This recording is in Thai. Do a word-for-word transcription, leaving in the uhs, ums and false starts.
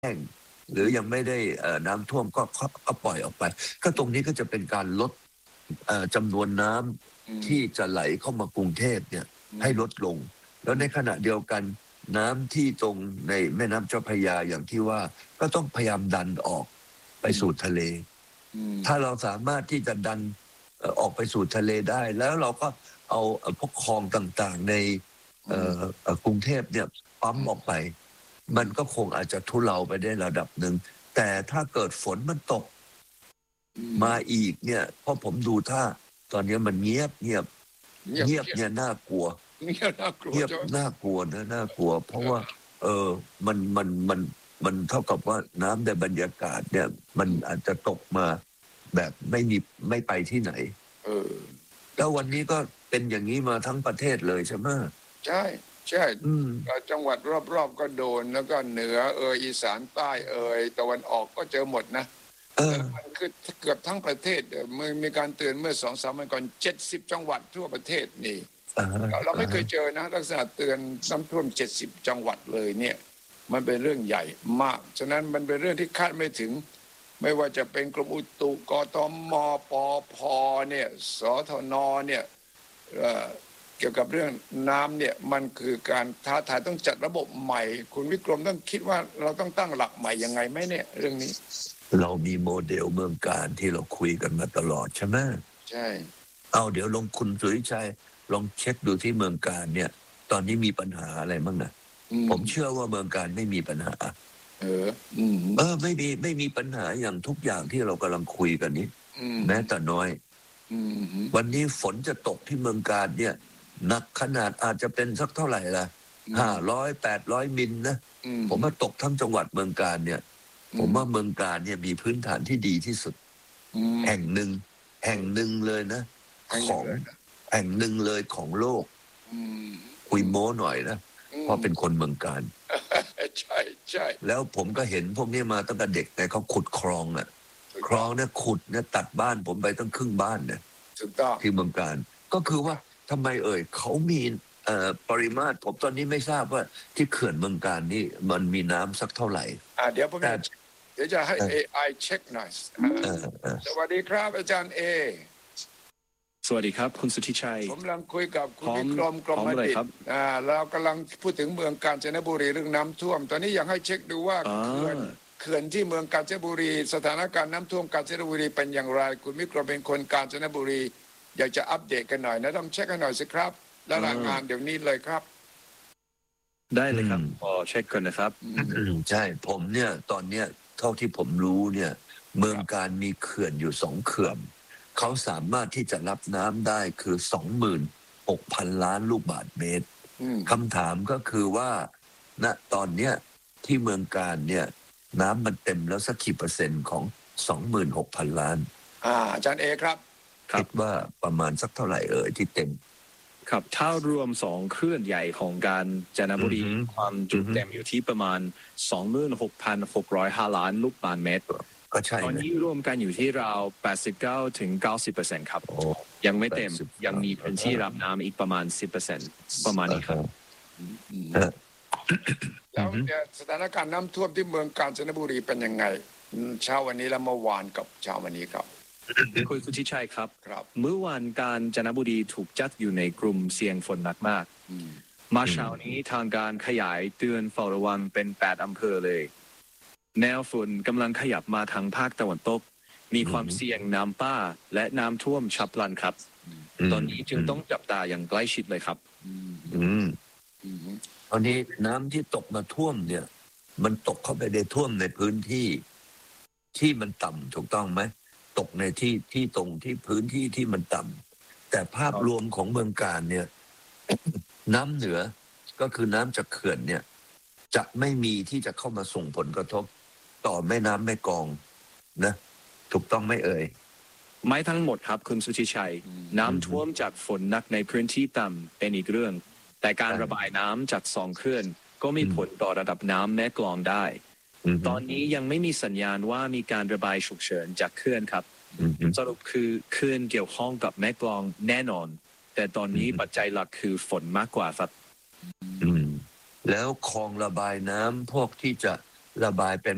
แห้งหรือยังไม่ได้น้ำท่วมก็ก็ปล่อยออกไปก็ตรงนี้ก็จะเป็นการลดจำนวนน้ำที่จะไหลเข้ามากรุงเทพเนี่ยให้ลดลงแล้วในขณะเดียวกันน้ำที่ตรงในแม่น้ำเจ้าพระยาอย่างที่ว่าก็ต้องพยายามดันออกไปสู่ทะเลถ้าเราสามารถที่จะดันออกไปสู่ทะเลได้แล้วเราก็เอาพวกคลองต่างๆในกรุงเทพเนี่ยปั๊มออกไปมันก็คงอาจจะทุเลาไปได้ระดับหนึ่งแต่ถ้าเกิดฝนมันตกมาอีกเนี่ยเพราะผมดูถ้าตอนนี้มันเงียบเงียบเงียบเนี่ยน่ากลัวเงียบน่ากลัวเงียบน่ากลัวนะน่ากลัวเพราะว่าเออมันมันมันมันเท่ากับว่าน้ำในบรรยากาศเนี่ยมันอาจจะตกมาแบบไม่มีไม่ไปที่ไหนเออแล้ววันนี้ก็เป็นอย่างนี้มาทั้งประเทศเลยใช่ไหมใช่ใช่จังหวัดรอบๆก็โดนแล้วก็เหนือเอออีสานใต้เออตะวันออกก็เจอหมดนะมันคือเกือบทั้งประเทศมันมีการเตือนเมื่อสองสามวันก่อนเจ็ดสิบจังหวัดทั่วประเทศนี่เราไม่เคยเจอนะลักษณะเตือนน้ำท่วมเจ็ดสิบจังหวัดเลยเนี่ยมันเป็นเรื่องใหญ่มากฉะนั้นมันเป็นเรื่องที่คาดไม่ถึงไม่ว่าจะเป็นกรมอุตุกตมปพเนี่ยสทนเนี่ยเกี่ยวกับเรื่องน้ำเนี่ยมันคือการท้าทายต้องจัดระบบใหม่คุณวิกรมต้องคิดว่าเราต้องตั้งหลักใหม่ยังไงไหมเนี่ยเรื่องนี้เรามีโมเดลเมืองการที่เราคุยกันมาตลอดใช่ไหมใช่เอาเดี๋ยวลงคุณสุริชัยลองเช็คดูที่เมืองการเนี่ยตอนนี้มีปัญหาอะไรบ้างนะผมเชื่อว่าเมืองการไม่มีปัญหาเออเออไม่มีไม่มีปัญหาอย่างทุกอย่างที่เรากำลังคุยกันนี้แม้แต่น้อยวันนี้ฝนจะตกที่เมืองการเนี่ยหนักขนาดอาจจะเป็นสักเท่าไหร่ล่ะห้าร้อยแปดร้อยมิลนะผมว่าตกทั้งจังหวัดเมืองการเนี่ยผมว่าเมืองการเนี่ยมีพื้นฐานที่ดีที่สุดแห่งหนึ่งแห่งหนึ่งเลยนะของแห่งหนึ่งเลยของโลกคุยโม้หน่อยนะเพราะเป็นคนเมืองการใช่ใช่แล้วผมก็เห็นพวกนี้มาตั้งแต่เด็กแต่เขาขุดคลองอ่ะคลองเนี่ยขุดเนี่ยตัดบ้านผมไปตั้งครึ่งบ้านเนี่ยที่เมืองการก็คือว่าทำไมเอ่ยเขามีเอ่อปริมาตรผมตอนนี้ไม่ทราบว่าที่เขื่อนเมืองการนี่มันมีน้ำสักเท่าไหร่อ่าเดี๋ยวผมจะเดี๋ยวจะให้ เอ ไอ เช็คหน่อยสวัสดีครับอาจารย์เอสวัสดีครับคุณสุทธิชัยผมกำลังคุยกับคุณวิกรมกรมบัณฑิตอ่าเรากำลังพูดถึงเมืองกาญจนบุรีเรื่องน้ำท่วมตอนนี้อยากให้เช็คดูว่าเขื่อนเขื่อนที่เมืองกาญจนบุรีสถานการณ์น้ำท่วมกาญจนบุรีเป็นอย่างไรคุณวิกรมเป็นคนกาญจนบุรีอยากจะอัปเดตกันหน่อยนะต้องเช็คกันหน่อยสิครับแล้วรายงานเดี๋ยวนี้เลยครับได้เลยครับพอเช็คกันนะครับใช่ผมเนี่ยตอนเนี้ยเท่าที่ผมรู้เนี่ยเมืองการมีเขื่อนอยู่สองเขื่อนเขาสามารถที่จะรับน้ำได้คือสองหมื่นหกพันล้านลูกบาศก์เมตรคำถามก็คือว่าณตอนเนี้ยที่เมืองการเนี่ยน้ำมันเต็มแล้วสักกี่เปอร์เซ็นต์ของสองหมื่นหกพันล้านอ่าอาจารย์เอครับคิดว่าประมาณสักเท่าไหร่เอ่ยที่เต็มครับถ้ารวมสองเคลื่อนใหญ่ของการจนบุรีความจุเต็มอยู่ที่ประมาณ สองหมื่นหกพันหกร้อยห้า ล้านลูกบาศก์เมตรก็ใช่ตอนนี้รวมกันอยู่ที่ราว แปดสิบเก้าถึงเก้าสิบเปอร์เซ็นต์ ครับยังไม่เต็มยังมีพื้นที่รับน้ำอีกประมาณ สิบเปอร์เซ็นต์ ประมาณนี้ครับแล้วสถานการณ์น้ำท่วมที่เมืองกาญจนบุรีเป็นยังไงเช้าวันนี้และเมื่อวานกับเช้าวันนี้ครับคุณสุทธิชัยครับครับเมื่อวานกาญจนบุรีถูกจัดอยู่ในกลุ่มเสี่ยงฝนหนักมากมาเช้านี้ทางการขยายเตือนเฝ้าระวังเป็นแปดอำเภอเลยแนวฝนกำลังขยับมาทางภาคตะวันตกมีความเสี่ยงน้ำป่าและน้ำท่วมฉับพลันครับตอนนี้จึงต้องจับตาอย่างใกล้ชิดเลยครับตอนนี้น้ำที่ตกมาท่วมเนี่ยมันตกเข้าไปในท่วมในพื้นที่ที่มันต่ำถูกต้องไหมตกในที่ที่ตรงที่พื้นที่ที่มันต่ำแต่ภาพรวมของเมืองการเนี่ยน้ำเหนือก็คือน้ำจากเขื่อนเนี่ยจะไม่มีที่จะเข้ามาส่งผลกระทบต่อแม่น้ำแม่กลองนะถูกต้องไหมเอ่ยไม่ทั้งหมดครับคุณสุทธิชัยน้ำท่วมจากฝนหนักในพื้นที่ต่ำเป็นอีกเรื่องแต่การระบายน้ำจากสองเขื่อนก็มีผลต่อระดับน้ำแม่กลองได้ตอนนี้ยังไม่มีสัญญาณว่ามีการระบายฉุกเฉินจากเขื่อนครับสรุปคือเขื่อนเกี่ยวข้องกับแม่กลองแน่นอนแต่ตอนนี้ปัจจัยหลักคือฝนมากกว่าครับแล้วคลองระบายน้ำพวกที่จะระบายเป็น